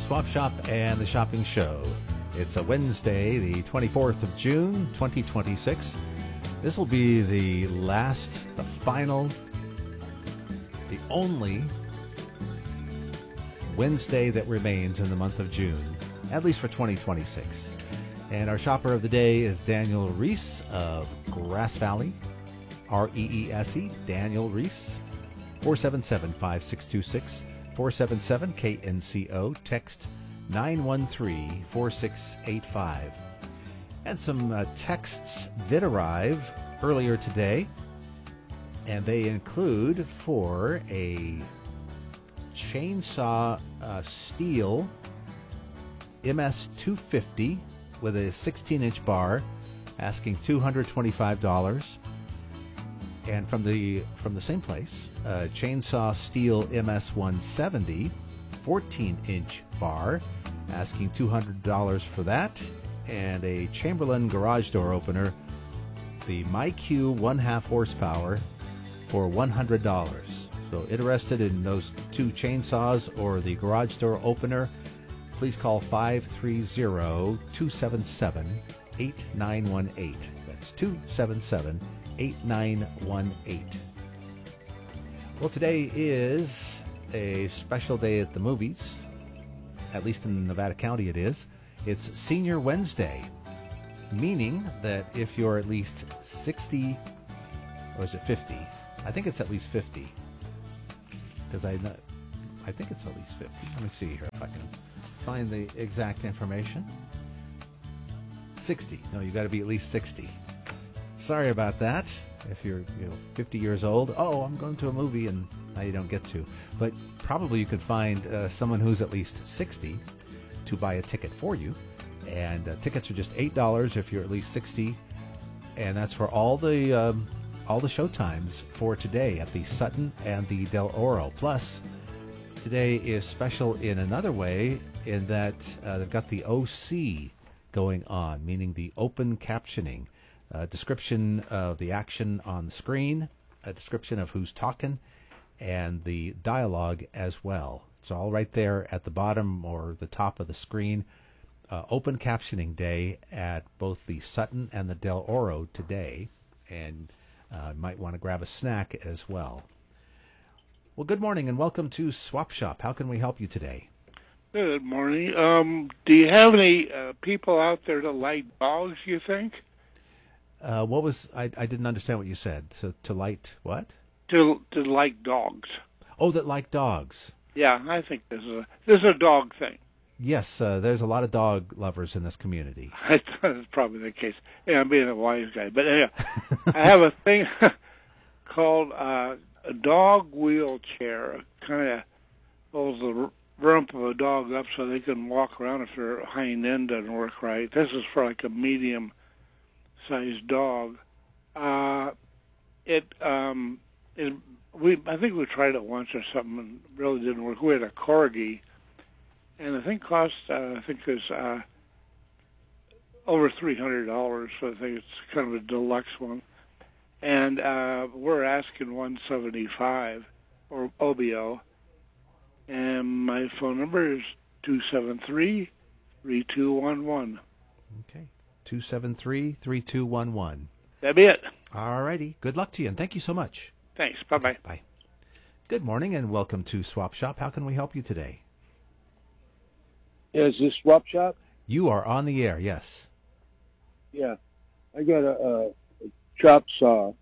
Swap Shop and the Shopping Show. It's a Wednesday, the 24th of June, 2026. This will be the last, the final, the only Wednesday that remains in the month of June, at least for 2026. And our shopper of the day is Daniel Reese of Grass Valley, R-E-E-S-E, Daniel Reese, 477-5626, 477-KNCO, text 913-4685. And some texts did arrive earlier today, and they include for a chainsaw steel MS-250 with a 16-inch bar, asking $225. And from the same place, chainsaw steel MS-170, 14-inch bar, asking $200 for that. And a Chamberlain garage door opener, the MyQ 1/2 horsepower, for $100. So interested in those two chainsaws or the garage door opener, please call 530-277-8918. That's 277-8918. Well, today is a special day at the movies. At least in Nevada County it is. It's Senior Wednesday, meaning that if you're at least 60, or is it 50? I think it's at least 50. Because I think it's at least 50. Let me see here if I can find the exact information. 60. No, you got to be at least 60. Sorry about that. If you're 50 years old, I'm going to a movie, and now you don't get to. But probably you could find someone who's at least 60 to buy a ticket for you. And tickets are just $8 if you're at least 60. And that's for all the show times for today at the Sutton and the Del Oro. Plus, today is special in another way in that they've got the OC going on, meaning the open captioning. Description of the action on the screen, a description of who's talking, and the dialogue as well. It's all right there at the bottom or the top of the screen. Open captioning day at both the Sutton and the Del Oro today, and might want to grab a snack as well. Well, good morning and welcome to Swap Shop. How can we help you today? Good morning. Do you have any people out there that like dogs, you think? I didn't understand what you said. So to light what? To like dogs. Oh, that like dogs. Yeah, I think this is a dog thing. Yes, there's a lot of dog lovers in this community. That's probably the case. Yeah, I'm being a wise guy. But anyway, I have a thing called a dog wheelchair. It kind of holds the rump of a dog up so they can walk around if their hind end doesn't work right. This is for like a medium-sized dog. I think we tried it once or something and it really didn't work. We had a corgi, and the thing cost over $300. So I think it's kind of a deluxe one, and we're asking $175 or OBO, and my phone number is 273-3211. Okay, 273-3211. That'd be it. All righty. Good luck to you, and thank you so much. Thanks. Bye-bye. Bye. Good morning, and welcome to Swap Shop. How can we help you today? Yeah, is this Swap Shop? You are on the air, yes. Yeah. I got a chop saw.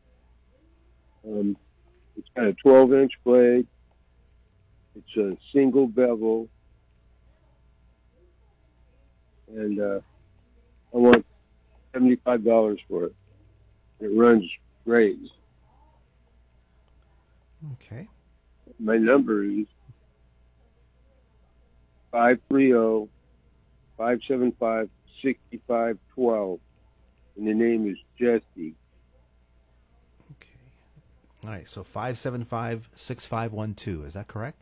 It's got a 12-inch blade. It's a single bevel. And I want $75 for it. It runs great. Okay. My number is 530-575-6512. And the name is Jesse. Okay. All right, so 575-6512. Is that correct?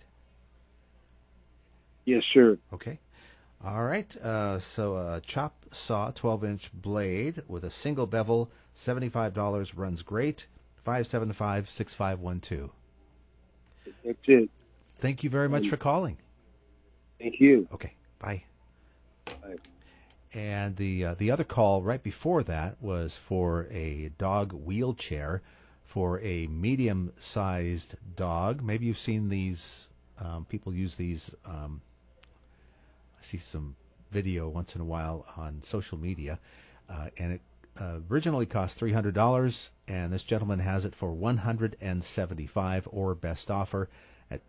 Yes, sir. Okay. All right. So a chop saw, 12-inch blade with a single bevel, $75, runs great. 575-6512. That's it. Thank you very much for calling. Thank you. Okay. Bye. Bye. And the other call right before that was for a dog wheelchair for a medium-sized dog. Maybe you've seen these. People use these. I see some video once in a while on social media, and it originally cost $300, and this gentleman has it for $175, or best offer at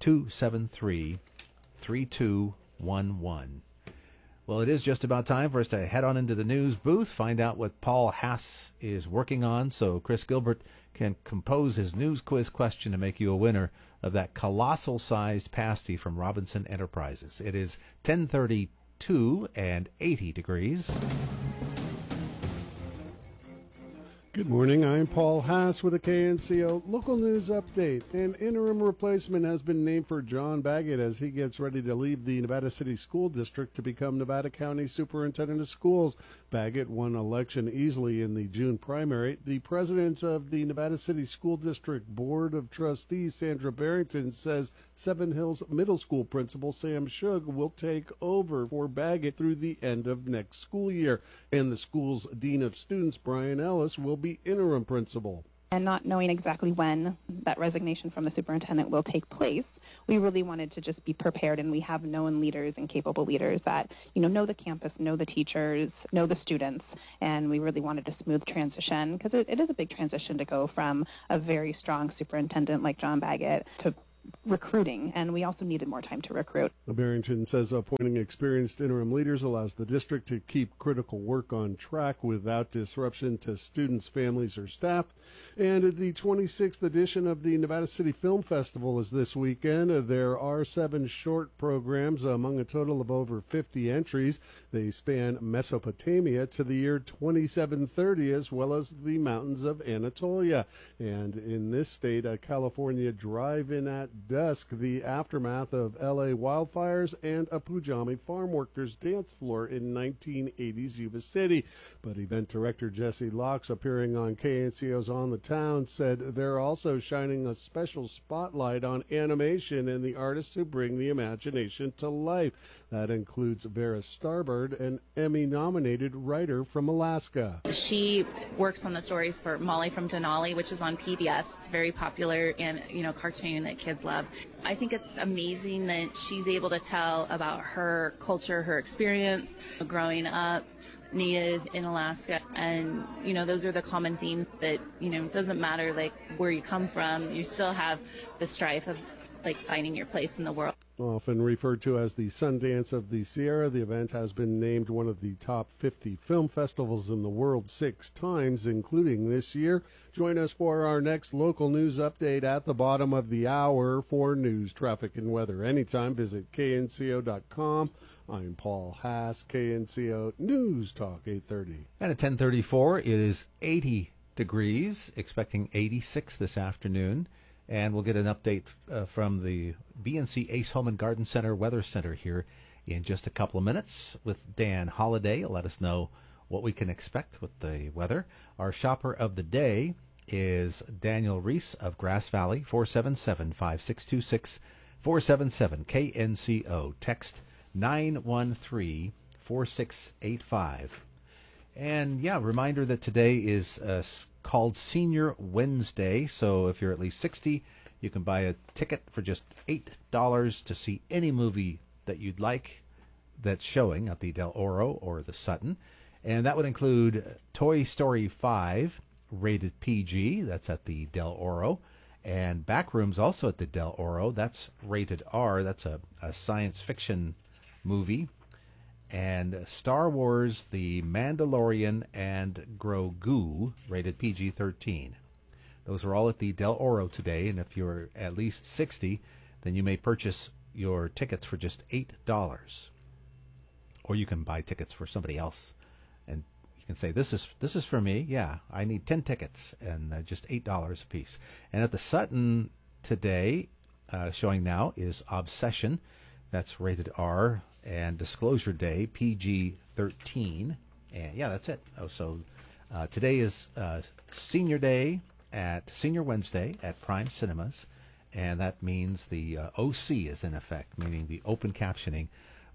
273-3211. Well, it is just about time for us to head on into the news booth, find out what Paul Haas is working on, so Chris Gilbert can compose his news quiz question to make you a winner of that colossal-sized pasty from Robinson Enterprises. It is 10:32 and 80 degrees. Good morning, I'm Paul Haas with a KNCO local news update. An interim replacement has been named for John Baggett as he gets ready to leave the Nevada City School District to become Nevada County Superintendent of Schools. Baggett won election easily in the June primary. The president of the Nevada City School District Board of Trustees, Sandra Barrington, says Seven Hills Middle School principal Sam Shug will take over for Baggett through the end of next school year. And the school's Dean of Students, Brian Ellis, will be interim principal. And not knowing exactly when that resignation from the superintendent will take place, we really wanted to just be prepared, and we have known leaders and capable leaders that, know the campus, know the teachers, know the students, and we really wanted a smooth transition because it is a big transition to go from a very strong superintendent like John Baggett to recruiting, and we also needed more time to recruit. Barrington says appointing experienced interim leaders allows the district to keep critical work on track without disruption to students, families, or staff. And the 26th edition of the Nevada City Film Festival is this weekend. There are 7 short programs among a total of over 50 entries. They span Mesopotamia to the year 2730 as well as the mountains of Anatolia. And in this state, California Drive-In at Dusk, the aftermath of L.A. wildfires, and a Pujami farm workers dance floor in 1980s Yuba City. But event director Jesse Locks, appearing on KNCO's On the Town, said they're also shining a special spotlight on animation and the artists who bring the imagination to life. That includes Vera Starbird, an Emmy-nominated writer from Alaska. She works on the stories for Molly from Denali, which is on PBS. It's very popular and, cartoon that kids love. I think it's amazing that she's able to tell about her culture, her experience growing up Native in Alaska. And, those are the common themes that, it doesn't matter where you come from, you still have the strife of finding your place in the world. Often referred to as the Sundance of the Sierra, the event has been named one of the top 50 film festivals in the world 6 times, including this year. Join us for our next local news update at the bottom of the hour. For news, traffic, and weather anytime, visit knco.com. I'm Paul Haas, KNCO News Talk 830. And at 10:34, it is 80 degrees, expecting 86 this afternoon. And we'll get an update from the BNC Ace Home and Garden Center Weather Center here in just a couple of minutes with Dan Holliday. Let us know what we can expect with the weather. Our shopper of the day is Daniel Reese of Grass Valley, 477-5626, 477-KNCO. Text 913-4685. And reminder that today is called Senior Wednesday. So if you're at least 60, you can buy a ticket for just $8 to see any movie that you'd like that's showing at the Del Oro or the Sutton. And that would include Toy Story 5, rated PG. That's at the Del Oro. And Backrooms also at the Del Oro. That's rated R. That's a science fiction movie. And Star Wars, The Mandalorian, and Grogu, rated PG-13. Those are all at the Del Oro today, and if you're at least 60, then you may purchase your tickets for just $8. Or you can buy tickets for somebody else, and you can say, this is for me. Yeah, I need 10 tickets, and just $8 a piece. And at the Sutton today, showing now, is Obsession. That's rated R. And Disclosure Day, PG-13. And that's it. So today is Senior Wednesday at Prime Cinemas, and that means the OC is in effect, meaning the open captioning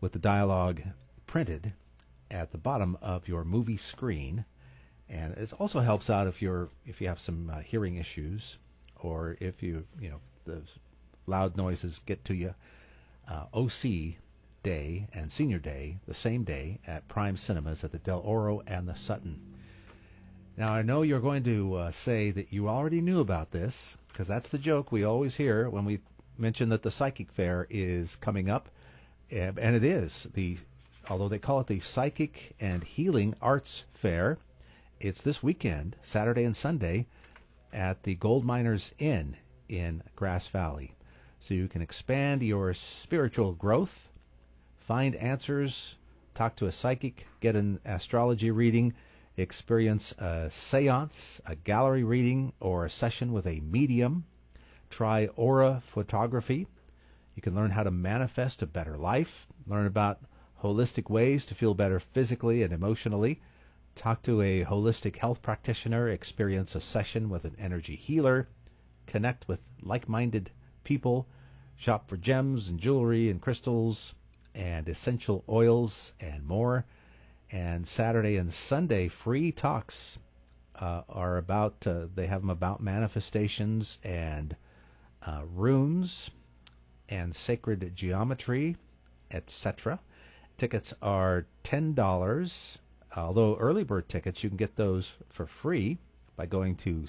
with the dialogue printed at the bottom of your movie screen. And it also helps out if you have some hearing issues, or if the loud noises get to you. OC Day and Senior Day, the same day at Prime Cinemas at the Del Oro and the Sutton. Now, I know you're going to say that you already knew about this, because that's the joke we always hear when we mention that the Psychic Fair is coming up, and it is. Although they call it the Psychic and Healing Arts Fair, it's this weekend, Saturday and Sunday, at the Gold Miners Inn in Grass Valley. So you can expand your spiritual growth, find answers, talk to a psychic, get an astrology reading, experience a seance, a gallery reading, or a session with a medium. Try aura photography. You can learn how to manifest a better life, learn about holistic ways to feel better physically and emotionally, talk to a holistic health practitioner, experience a session with an energy healer, connect with like-minded people, shop for gems and jewelry and crystals and essential oils and more. And Saturday and Sunday free talks are about, they have them about manifestations and runes and sacred geometry, etc. Tickets are $10, although early bird tickets, you can get those for free by going to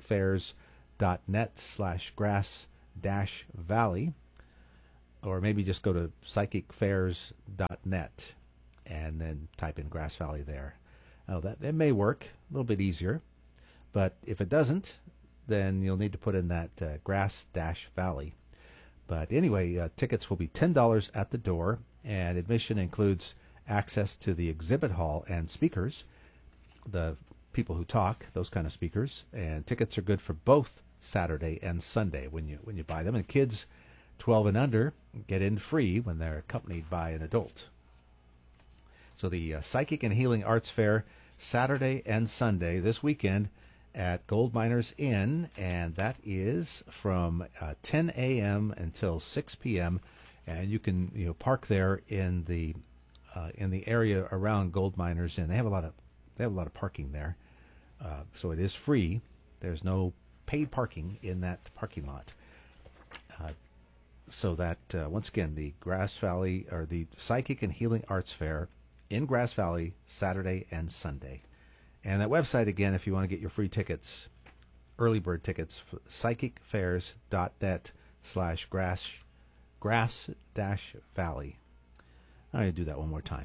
psychicfairs.net/grass-valley, or maybe just go to psychicfairs.net and then type in Grass Valley there. Now, that may work, a little bit easier, but if it doesn't, then you'll need to put in that Grass-Valley. But anyway, tickets will be $10 at the door, and admission includes access to the exhibit hall and speakers, the people who talk, those kind of speakers. And tickets are good for both Saturday and Sunday when you buy them. And kids 12 and under get in free when they're accompanied by an adult. So the Psychic and Healing Arts Fair, Saturday and Sunday this weekend at Gold Miners Inn, and that is from 10 a.m. until 6 p.m. And you can park there in the area around Gold Miners Inn. They have a lot of parking there, so it is free. There's no paid parking in that parking lot. So that once again, the Grass Valley, or the Psychic and Healing Arts Fair in Grass Valley, Saturday and Sunday. And that website again, if you want to get your free tickets, early bird tickets, psychicfairs.net/grass-valley. I'm going to do that one more time.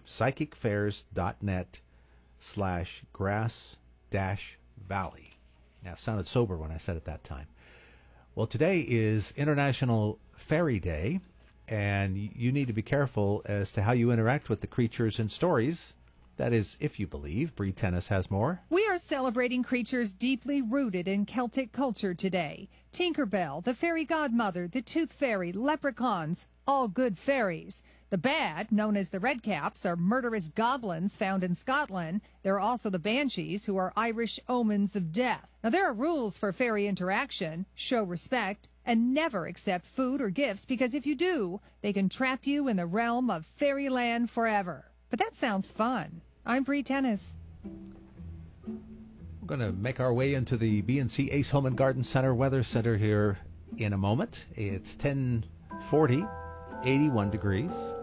psychicfairs.net/grass-valley. Now, it sounded sober when I said it that time. Well, today is International Fairy Day, and you need to be careful as to how you interact with the creatures and stories. That is, if you believe. Bree Tennis has more. We are celebrating creatures deeply rooted in Celtic culture today. Tinkerbell, the fairy godmother, the tooth fairy, leprechauns, all good fairies. The bad, known as the redcaps, are murderous goblins found in Scotland. There are also the banshees, who are Irish omens of death. Now, there are rules for fairy interaction. Show respect and never accept food or gifts, because if you do, they can trap you in the realm of fairyland forever. But that sounds fun. I'm Bree Tennis. We're going to make our way into the B&C Ace Home and Garden Center Weather Center here in a moment. It's 10:40, 81 degrees.